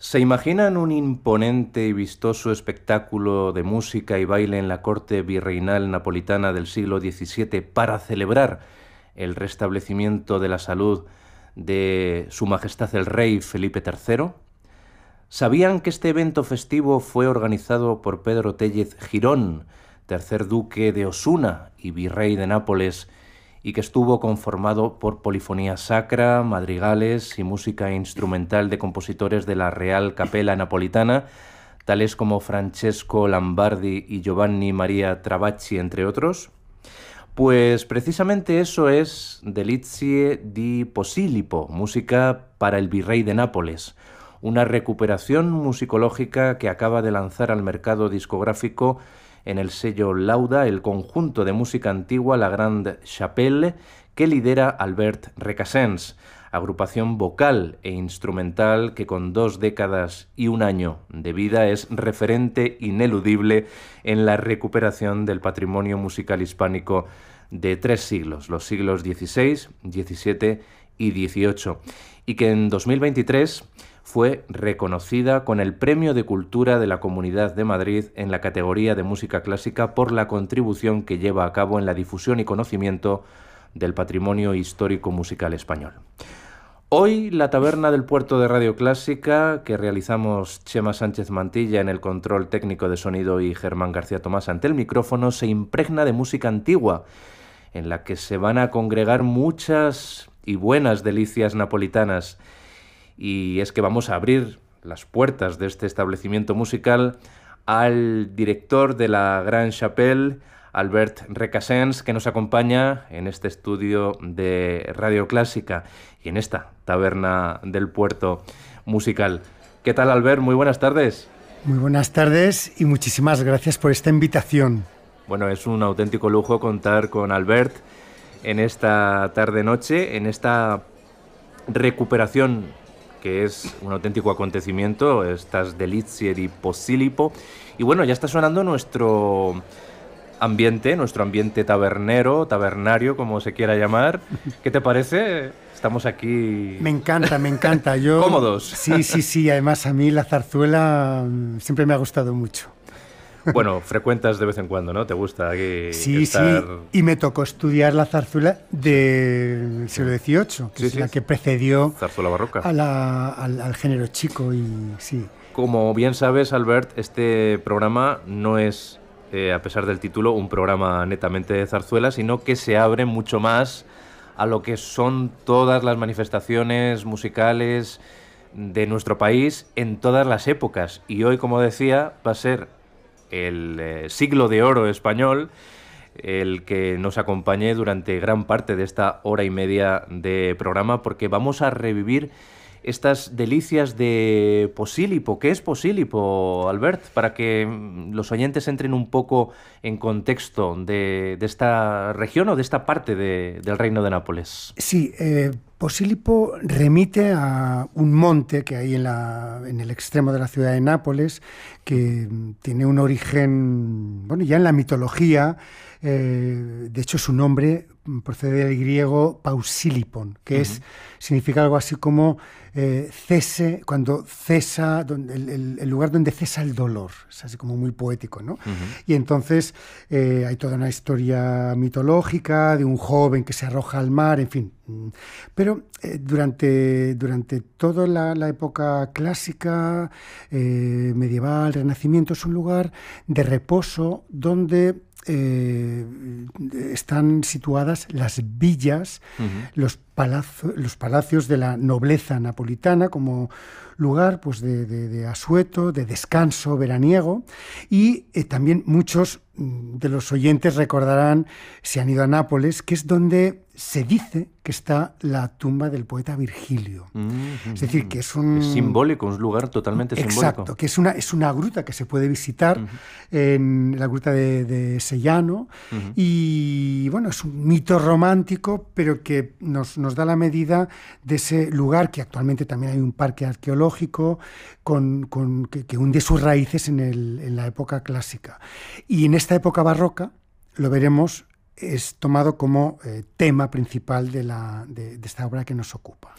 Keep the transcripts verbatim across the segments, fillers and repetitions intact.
¿Se imaginan un imponente y vistoso espectáculo de música y baile en la corte virreinal napolitana del siglo diecisiete para celebrar el restablecimiento de la salud de Su Majestad el Rey Felipe tercero? ¿Sabían que este evento festivo fue organizado por Pedro Téllez Girón, tercer duque de Osuna y virrey de Nápoles, y que estuvo conformado por polifonía sacra, madrigales y música instrumental de compositores de la Real Capella Napolitana, tales como Francesco Lambardi y Giovanni Maria Travacci, entre otros? Pues precisamente eso es Delizie di Posillipo, música para el virrey de Nápoles, una recuperación musicológica que acaba de lanzar al mercado discográfico en el sello Lauda el conjunto de música antigua La Grande Chapelle que lidera Albert Recasens, agrupación vocal e instrumental que con dos décadas y un año de vida es referente ineludible en la recuperación del patrimonio musical hispánico de tres siglos, los siglos dieciséis, diecisiete y dieciocho, y que en dos mil veintitrés fue reconocida con el Premio de Cultura de la Comunidad de Madrid en la categoría de música clásica por la contribución que lleva a cabo en la difusión y conocimiento del patrimonio histórico musical español. Hoy la taberna del Puerto de Radio Clásica, que realizamos Chema Sánchez Mantilla en el control técnico de sonido y Germán García Tomás ante el micrófono, se impregna de música antigua, en la que se van a congregar muchas y buenas delicias napolitanas. Y es que vamos a abrir las puertas de este establecimiento musical al director de la Grande Chapelle, Albert Recasens, que nos acompaña en este estudio de Radio Clásica y en esta taberna del Puerto musical. ¿Qué tal, Albert? Muy buenas tardes. Muy buenas tardes y muchísimas gracias por esta invitación. Bueno, es un auténtico lujo contar con Albert en esta tarde-noche, en esta recuperación que es un auténtico acontecimiento, estas Delizie di Posillipo. Y bueno, ya está sonando nuestro ambiente, nuestro ambiente tabernero, tabernario, como se quiera llamar. ¿Qué te parece? Estamos aquí... Me encanta, me encanta. Yo... ¿Cómodos? Sí, sí, sí. Además, a mí la zarzuela siempre me ha gustado mucho. Bueno, frecuentas de vez en cuando, ¿no? ¿Te gusta aquí sí, estar...? Sí, y me tocó estudiar la zarzuela del siglo dieciocho, que sí, es sí. la que precedió zarzuela barroca. A la, al, al género chico y sí. Como bien sabes, Albert, este programa no es, eh, a pesar del título, un programa netamente de zarzuela, sino que se abre mucho más a lo que son todas las manifestaciones musicales de nuestro país en todas las épocas. Y hoy, como decía, va a ser el eh, siglo de oro español, el que nos acompañe durante gran parte de esta hora y media de programa, porque vamos a revivir estas delicias de Posillipo. ¿Qué es Posillipo, Albert? Para que los oyentes entren un poco en contexto de, de esta región o de esta parte de, del Reino de Nápoles. Sí, eh, Posillipo remite a un monte que hay en, la, en el extremo de la ciudad de Nápoles, que tiene un origen, bueno, ya en la mitología. Eh, de hecho, su nombre procede del griego Pausilippon, que uh-huh. es, significa algo así como eh, cese, cuando cesa, donde, el, el, el lugar donde cesa el dolor. Es así como muy poético, ¿no? Uh-huh. Y entonces eh, hay toda una historia mitológica de un joven que se arroja al mar, en fin. Pero eh, durante, durante toda la, la época clásica, eh, medieval, renacimiento, es un lugar de reposo donde Eh, están situadas las villas, uh-huh. los, palazo, los palacios de la nobleza napolitana como lugar pues, de, de, de asueto, de descanso veraniego, y eh, también muchos de los oyentes recordarán, si han ido a Nápoles, que es donde se dice que está la tumba del poeta Virgilio. Mm-hmm. Es decir, que es un... Es simbólico, un lugar totalmente Exacto, simbólico. Exacto, que es una, es una gruta que se puede visitar uh-huh. en la gruta de, de Sellano. Uh-huh. Y bueno, es un mito romántico, pero que nos, nos da la medida de ese lugar, que actualmente también hay un parque arqueológico con, con, que, que hunde sus raíces en, el, en la época clásica. Y en esta época barroca, lo veremos, es tomado como eh, tema principal de, la, de, de esta obra que nos ocupa.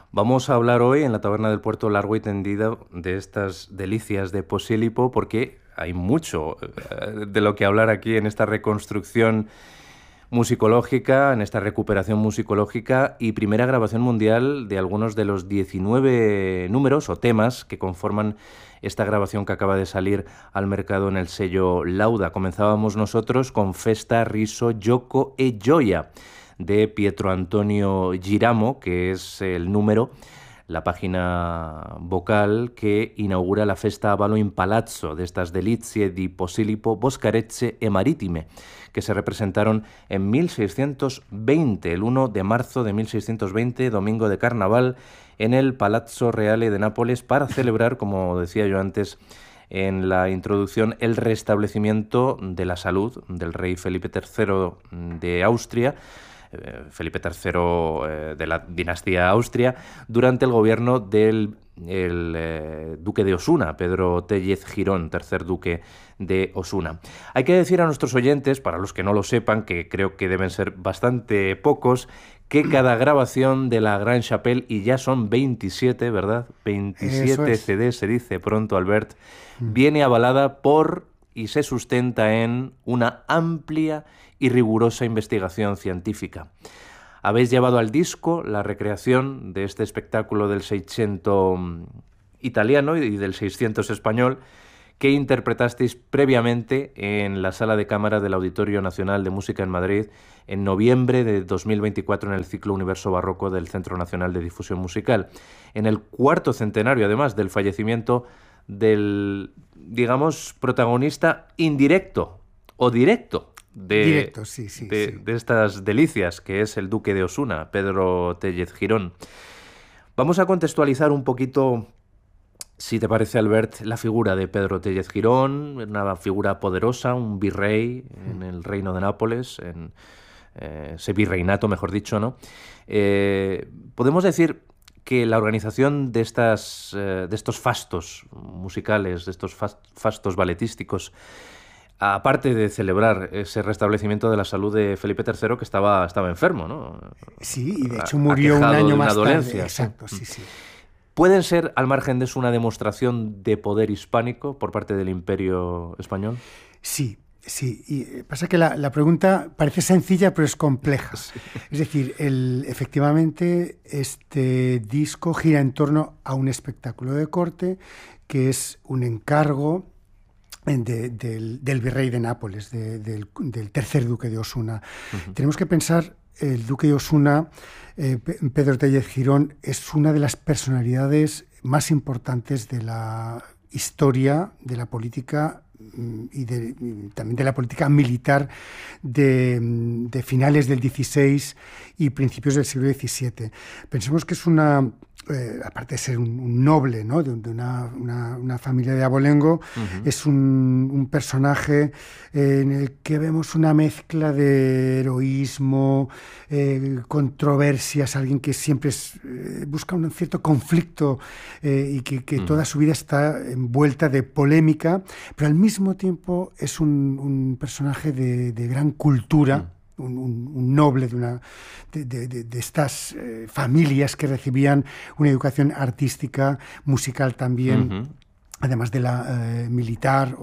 Vamos a hablar hoy en la Taberna del Puerto largo y tendido de estas delicias de Posillipo, porque hay mucho de lo que hablar aquí en esta reconstrucción musicológica, en esta recuperación musicológica y primera grabación mundial de algunos de los diecinueve números o temas que conforman esta grabación que acaba de salir al mercado en el sello Lauda. Comenzábamos nosotros con Festa, Riso, Gioco e Gioia, de Pietro Antonio Giramo, que es el número, la página vocal que inaugura la Festa Avalo in Palazzo de estas Delizie di Posillipo, Boscarecce e Maritime, que se representaron en mil seiscientos veinte, el uno de marzo de mil seiscientos veinte, domingo de carnaval, en el Palazzo Reale de Nápoles, para celebrar, como decía yo antes en la introducción, el restablecimiento de la salud del rey Felipe tercero de Austria, Felipe tercero eh, de la dinastía Austria, durante el gobierno del el, eh, duque de Osuna, Pedro Tellez Girón, tercer duque de Osuna. Hay que decir a nuestros oyentes, para los que no lo sepan, que creo que deben ser bastante pocos, que cada grabación de la Gran Chapelle, y ya son veintisiete, ¿verdad? veintisiete es. C D, se dice pronto, Albert, mm. viene avalada por y se sustenta en una amplia y rigurosa investigación científica. Habéis llevado al disco la recreación de este espectáculo del seiscientos italiano y del seiscientos español que interpretasteis previamente en la sala de cámara del Auditorio Nacional de Música en Madrid en noviembre de dos mil veinticuatro en el ciclo Universo Barroco del Centro Nacional de Difusión Musical, en el cuarto centenario, además, del fallecimiento del, digamos, protagonista indirecto o directo de, Directo, sí, sí, de, sí. de estas delicias, que es el duque de Osuna, Pedro Tellez Girón. Vamos a contextualizar un poquito, si te parece, Albert, la figura de Pedro Tellez Girón, una figura poderosa, un virrey en el reino de Nápoles, en eh, ese virreinato, mejor dicho, ¿no? Eh, podemos decir que la organización de, estas, eh, de estos fastos musicales, de estos fastos balletísticos, aparte de celebrar ese restablecimiento de la salud de Felipe tercero, que estaba, estaba enfermo, ¿no? Sí, y de hecho murió un año más dolencia. tarde. Exacto, sí, sí. ¿Pueden ser, al margen de eso, una demostración de poder hispánico por parte del Imperio español? Sí. Sí, y pasa que la, la pregunta parece sencilla, pero es compleja. Sí. Es decir, el, efectivamente, este disco gira en torno a un espectáculo de corte que es un encargo de, del, del virrey de Nápoles, de, del, del tercer duque de Osuna. Uh-huh. Tenemos que pensar, el duque de Osuna, eh, Pedro Tellez Girón, es una de las personalidades más importantes de la historia de la política y, de, y también de la política militar de, de finales del dieciséis y principios del siglo diecisiete. Pensemos que es una, eh, aparte de ser un, un noble, ¿no? de, de una, una, una familia de abolengo, uh-huh. es un, un personaje eh, en el que vemos una mezcla de heroísmo, eh, controversias, alguien que siempre es, eh, busca un cierto conflicto eh, y que, que uh-huh. toda su vida está envuelta de polémica, pero al mismo tiempo es un, un personaje de, de gran cultura, uh-huh. Un, un, un noble de, una, de, de, de estas eh, familias que recibían una educación artística, musical también, uh-huh. además de la eh, militar o,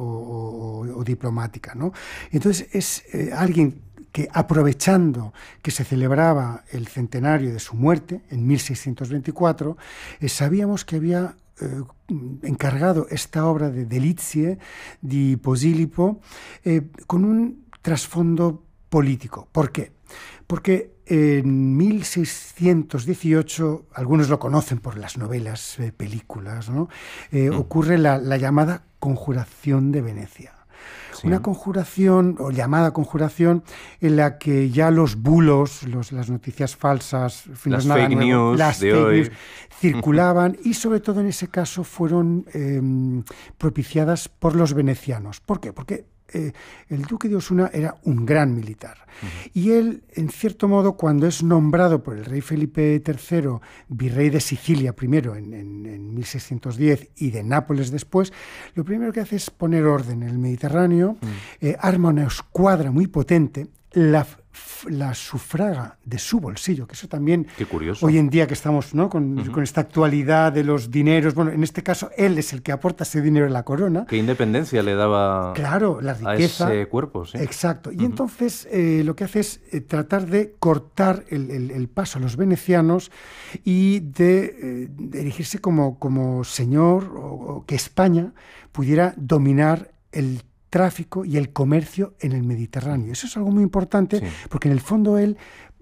o, o diplomática, ¿no? Entonces es eh, alguien que, aprovechando que se celebraba el centenario de su muerte en mil seiscientos veinticuatro, eh, sabíamos que había eh, encargado esta obra de Delizie di Posillipo eh, con un trasfondo político. ¿Por qué? Porque en mil seiscientos dieciocho, algunos lo conocen por las novelas, eh, películas, ¿no? Eh, mm. ocurre la, la llamada Conjuración de Venecia. Sí. Una conjuración, o llamada conjuración, en la que ya los bulos, los, las noticias falsas, las nada fake nuevo, news las de fake hoy. news circulaban y sobre todo en ese caso fueron eh, propiciadas por los venecianos. ¿Por qué? Porque Eh, el duque de Osuna era un gran militar. Uh-huh. Y él, en cierto modo, cuando es nombrado por el rey Felipe tercero virrey de Sicilia primero en, en, en mil seiscientos diez y de Nápoles después, lo primero que hace es poner orden en el Mediterráneo, uh-huh. eh, arma una escuadra muy potente. La la sufraga de su bolsillo, que eso también, qué curioso, hoy en día que estamos, ¿no?, con, uh-huh. con esta actualidad de los dineros, bueno, en este caso él es el que aporta ese dinero en la corona. Qué independencia le daba, claro, la riqueza, a ese cuerpo, sí. Exacto, y uh-huh. entonces eh, lo que hace es eh, tratar de cortar el, el, el paso a los venecianos y de, eh, de erigirse como, como señor, o, o que España pudiera dominar el tráfico y el comercio en el Mediterráneo. Eso es algo muy importante, sí. porque en el fondo él,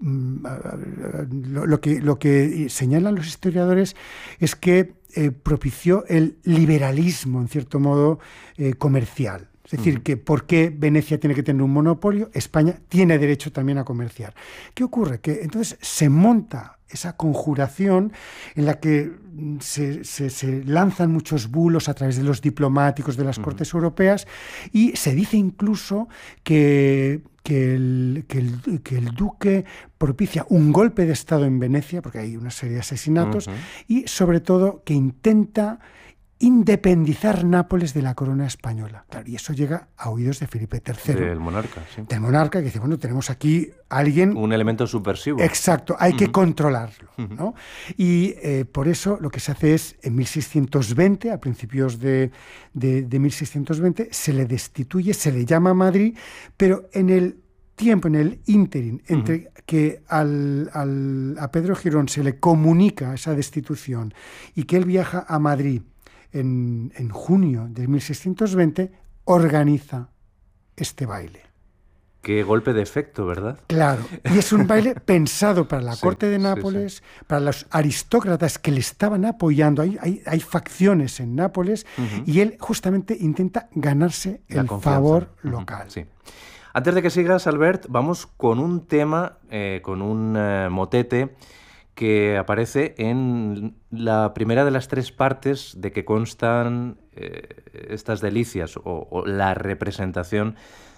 lo, lo, que, lo que señalan los historiadores es que eh, propició el liberalismo, en cierto modo, eh, comercial. Es decir, uh-huh. que ¿por qué Venecia tiene que tener un monopolio? España tiene derecho también a comerciar. ¿Qué ocurre? Que entonces se monta esa conjuración en la que se, se, se lanzan muchos bulos a través de los diplomáticos de las uh-huh. cortes europeas, y se dice incluso que, que, el, que, el, que el duque propicia un golpe de Estado en Venecia, porque hay una serie de asesinatos, uh-huh. y sobre todo que intenta independizar Nápoles de la corona española. Claro, y eso llega a oídos de Felipe tercero. Del monarca, sí. Del monarca, que dice, bueno, tenemos aquí a alguien... Un elemento subversivo. Exacto, hay uh-huh. que controlarlo, uh-huh. ¿no? Y eh, por eso lo que se hace es, en mil seiscientos veinte, a principios de, de, de mil seiscientos veinte, se le destituye, se le llama a Madrid, pero en el tiempo, en el ínterin, entre uh-huh. que al, al, a Pedro Girón se le comunica esa destitución y que él viaja a Madrid En, en junio de mil seiscientos veinte, organiza este baile. Qué golpe de efecto, ¿verdad? Claro, y es un baile pensado para la sí, corte de Nápoles, sí, sí. para los aristócratas que le estaban apoyando. Hay, hay, hay facciones en Nápoles, uh-huh. y él justamente intenta ganarse la el confianza. favor local. Uh-huh, sí. Antes de que sigas, Albert, vamos con un tema, eh, con un eh, motete que aparece en la primera de las tres partes de que constan eh, estas delicias o, o la representación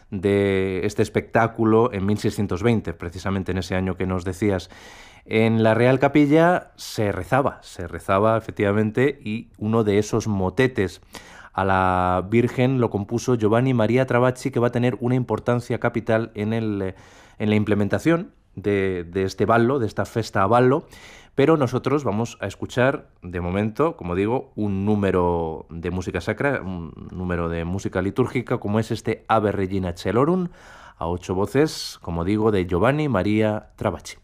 de este espectáculo en mil seiscientos veinte, precisamente en ese año que nos decías. En la Real Capilla se rezaba, se rezaba efectivamente, y uno de esos motetes a la Virgen lo compuso Giovanni Maria Trabacci, que va a tener una importancia capital en, el, en la implementación De, de este ballo, de esta festa a ballo, pero nosotros vamos a escuchar, de momento, como digo, un número de música sacra, un número de música litúrgica, como es este Ave Regina Celorum, a ocho voces, como digo, de Giovanni Maria Trabacci.